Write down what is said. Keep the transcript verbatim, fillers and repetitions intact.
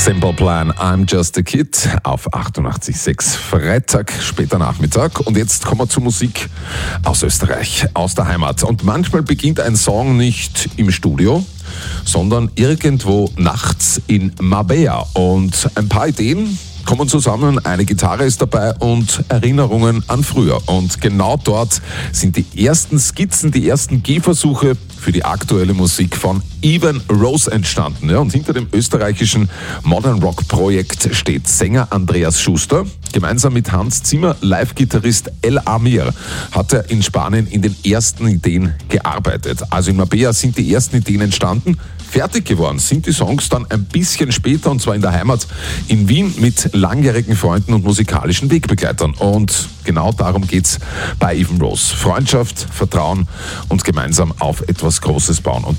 Simple Plan, I'm Just a Kid auf achtundachtzig Komma sechs, Freitag, später Nachmittag. Und jetzt kommen wir zur Musik aus Österreich, aus der Heimat. Und manchmal beginnt ein Song nicht im Studio, sondern irgendwo nachts in Marbella. Und ein paar Ideen kommen zusammen, eine Gitarre ist dabei und Erinnerungen an früher. Und genau dort sind die ersten Skizzen, die ersten Gehversuche für die aktuelle Musik von Ivan Rose entstanden. Ja, und hinter dem österreichischen Modern Rock Projekt steht Sänger Andreas Schuster. Gemeinsam mit Hans Zimmer, Live-Gitarrist El Amir, hat er in Spanien in den ersten Ideen gearbeitet. Also in Marbella sind die ersten Ideen entstanden. Fertig geworden sind die Songs dann ein bisschen später, und zwar in der Heimat in Wien mit langjährigen Freunden und musikalischen Wegbegleitern. Und genau darum geht's bei Ivan Rose. Freundschaft, Vertrauen und gemeinsam auf etwas Großes bauen. Und